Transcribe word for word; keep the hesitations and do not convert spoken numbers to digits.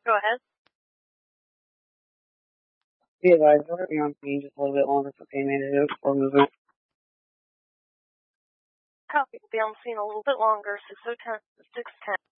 Go ahead. Yeah, guys, we're going to be on scene just a little bit longer for pain management or movement. Copy. Be on scene a little bit longer. six oh ten, six ten.